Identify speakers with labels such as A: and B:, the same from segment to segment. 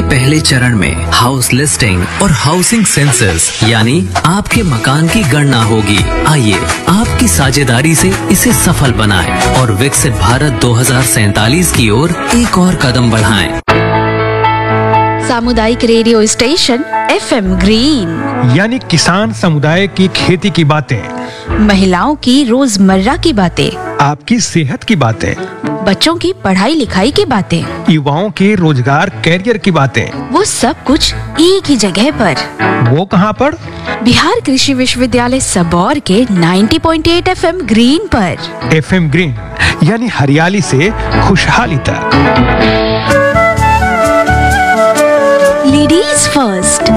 A: पहले चरण में हाउस लिस्टिंग और हाउसिंग सेंसस यानी आपके मकान की गणना होगी। आइए आपकी साझेदारी से इसे सफल बनाएं और विकसित भारत 2047 की ओर एक और कदम बढ़ाएं।
B: सामुदायिक रेडियो स्टेशन FM ग्रीन,
C: यानी किसान समुदाय की खेती की बातें,
B: महिलाओं की रोजमर्रा की बातें,
C: आपकी सेहत की बातें,
B: बच्चों की पढ़ाई लिखाई की बातें,
C: युवाओं के रोजगार कैरियर की बातें,
B: वो सब कुछ एक ही जगह पर।
C: वो कहाँ पर?
B: बिहार कृषि विश्वविद्यालय सबौर के 90.8 FM ग्रीन पर।
C: FM ग्रीन यानी हरियाली से खुशहाली तक।
B: Ladies first.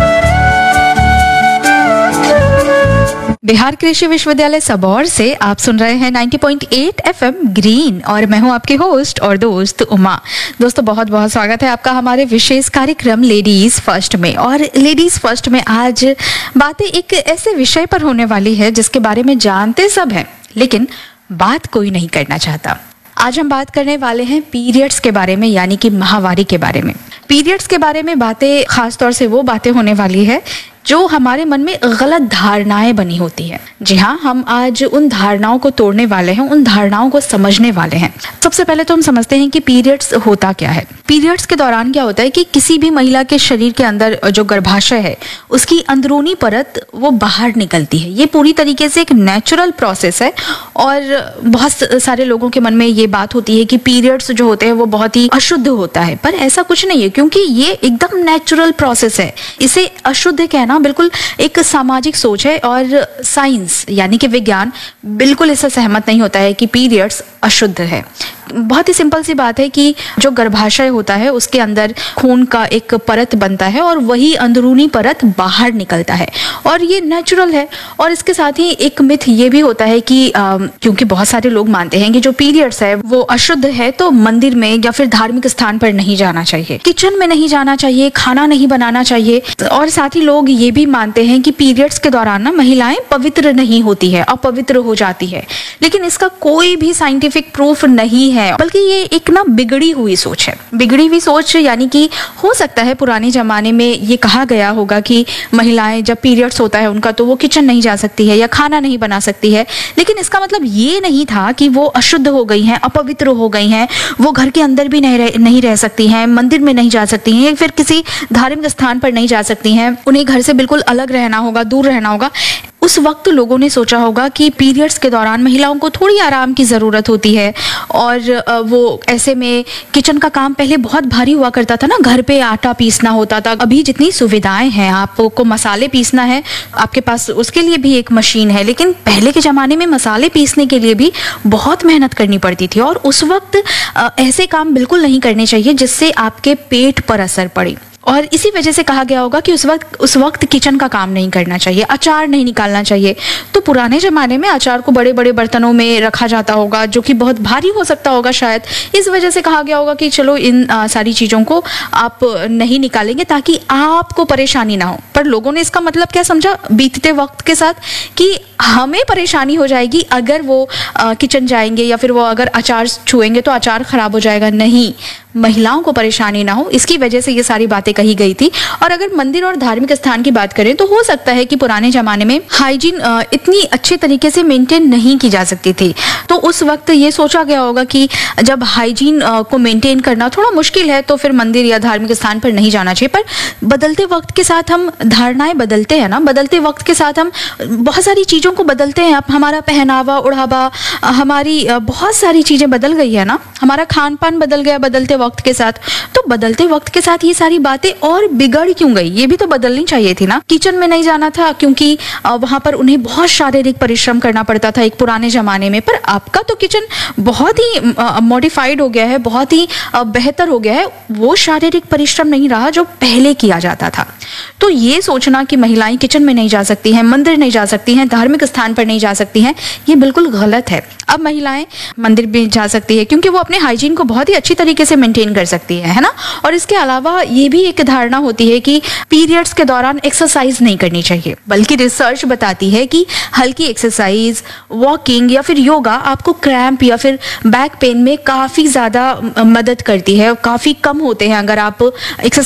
B: बिहार कृषि विश्वविद्यालय सबौर से आप सुन रहे हैं 90.8 FM ग्रीन और मैं हूं आपके होस्ट और दोस्त उमा। दोस्तों बहुत बहुत स्वागत है आपका हमारे विशेष कार्यक्रम लेडीज फर्स्ट में। और लेडीज फर्स्ट में आज बातें एक ऐसे विषय पर होने वाली है जिसके बारे में जानते सब हैं लेकिन बात कोई नहीं करना चाहता। आज हम बात करने वाले हैं पीरियड्स के बारे में, यानी कि माहवारी के बारे में। पीरियड्स के बारे में बातें, खासतौर से वो बातें होने वाली है जो हमारे मन में गलत धारणाएं बनी होती है। जी हाँ, हम आज उन धारणाओं को तोड़ने वाले हैं, उन धारणाओं को समझने वाले हैं। सबसे पहले तो हम समझते हैं कि पीरियड्स होता क्या है। पीरियड्स के दौरान क्या होता है कि किसी भी महिला के शरीर के अंदर जो गर्भाशय है उसकी अंदरूनी परत वो बाहर निकलती है। ये पूरी तरीके से एक नेचुरल प्रोसेस है और बहुत सारे लोगों के मन में ये बात होती है कि पीरियड्स जो होते हैं वो बहुत ही अशुद्ध होता है, पर ऐसा कुछ नहीं है क्योंकि ये एकदम नेचुरल प्रोसेस है। इसे अशुद्ध कहना बिल्कुल एक सामाजिक सोच है और साइंस यानी कि विज्ञान बिल्कुल इससे सहमत नहीं होता है कि पीरियड्स अशुद्ध है। बहुत ही सिंपल सी बात है कि जो गर्भाशय होता है उसके अंदर खून का एक परत बनता है और वही अंदरूनी परत बाहर निकलता है और ये नेचुरल है। और इसके साथ ही एक मिथ ये भी होता है कि क्योंकि बहुत सारे लोग मानते हैं कि जो पीरियड्स है वो अशुद्ध है तो मंदिर में या फिर धार्मिक स्थान पर नहीं जाना चाहिए, किचन में नहीं जाना चाहिए, खाना नहीं बनाना चाहिए। और साथ ही लोग ये भी मानते हैं कि पीरियड्स के दौरान ना महिलाएं पवित्र नहीं होती है, अपवित्र हो जाती है। लेकिन इसका कोई भी साइंटिफिक प्रूफ नहीं है, बल्कि ये एक ना बिगड़ी हुई सोच है। बिगड़ी हुई सोच यानी कि हो सकता है पुराने जमाने में ये कहा गया होगा कि महिलाएं जब पीरियड्स होता है उनका तो वो किचन नहीं जा सकती है या खाना नहीं बना सकती है, लेकिन इसका मतलब ये नहीं था कि वो अशुद्ध हो गई हैं, अपवित्र हो गई हैं, वो घर के अंदर भी नहीं रह सकती हैं, मंदिर में नहीं जा सकती हैं या फिर किसी धार्मिक स्थान पर नहीं जा सकती हैं, उन्हें घर से बिल्कुल अलग रहना होगा, दूर रहना होगा। उस वक्त लोगों ने सोचा होगा कि पीरियड्स के दौरान महिलाओं को थोड़ी आराम की ज़रूरत होती है और वो ऐसे में किचन का काम पहले बहुत भारी हुआ करता था ना, घर पे आटा पीसना होता था। अभी जितनी सुविधाएं हैं, आपको मसाले पीसना है आपके पास उसके लिए भी एक मशीन है, लेकिन पहले के ज़माने में मसाले पीसने के लिए भी बहुत मेहनत करनी पड़ती थी और उस वक्त ऐसे काम बिल्कुल नहीं करने चाहिए जिससे आपके पेट पर असर पड़े। और इसी वजह से कहा गया होगा कि उस वक्त किचन का काम नहीं करना चाहिए, अचार नहीं निकालना चाहिए। तो पुराने ज़माने में अचार को बड़े बड़े बर्तनों में रखा जाता होगा जो कि बहुत भारी हो सकता होगा शायद, इस वजह से कहा गया होगा कि चलो इन सारी चीज़ों को आप नहीं निकालेंगे ताकि आपको परेशानी ना हो। पर लोगों ने इसका मतलब क्या समझा बीतते वक्त के साथ कि हमें परेशानी हो जाएगी अगर वो किचन जाएंगे या फिर वो अगर अचार छुएंगे तो अचार खराब हो जाएगा। नहीं, महिलाओं को परेशानी ना हो इसकी वजह से ये सारी बातें कही गई थी। और अगर मंदिर और धार्मिक स्थान की बात करें तो हो सकता है कि पुराने जमाने में हाइजीन इतनी अच्छे तरीके से मेंटेन नहीं की जा सकती थी, तो उस वक्त ये सोचा गया होगा कि जब हाइजीन को मेंटेन करना थोड़ा मुश्किल है तो फिर मंदिर या धार्मिक स्थान पर नहीं जाना चाहिए। पर बदलते वक्त के साथ हम धारणाएं बदलते हैं ना, बदलते वक्त के साथ हम बहुत सारी चीज़ों को बदलते हैं। अब हमारा पहनावा ओढ़ावा, हमारी बहुत सारी चीज़ें बदल गई है ना, हमारा खान पान बदल गया बदलते वक्त के साथ। तो बदलते वक्त के साथ ये सारी बातें और बिगड़ क्यों गई, ये भी तो बदलनी चाहिए थी ना। किचन में नहीं जाना था क्योंकि वहां पर उन्हें बहुत शारीरिक परिश्रम करना पड़ता था एक पुराने जमाने में, पर आपका तो किचन बहुत ही मॉडिफाइड हो गया है, बहुत ही बेहतर हो गया है। वो शारीरिक परिश्रम नहीं रहा जो पहले किया जाता था। तो ये सोचना कि महिलाएं किचन में नहीं जा सकती हैं, मंदिर नहीं जा सकती हैं, धार्मिक स्थान पर नहीं जा सकती हैं, ये बिल्कुल गलत है। अब महिलाएं मंदिर भी जा सकती है क्योंकि वो अपने हाइजीन को बहुत ही अच्छी तरीके से मेंटेन कर सकती है ना। और इसके अलावा ये भी एक धारणा होती है कि पीरियड्स के दौरान एक्सरसाइज नहीं करनी चाहिए, बल्कि रिसर्च बताती है कि हल्की एक्सरसाइज, वॉकिंग या फिर योगा आपको क्रैम्प या फिर बैक पेन में काफी ज्यादा मदद करती है, काफी कम होते हैं अगर आप एक्सरसाइज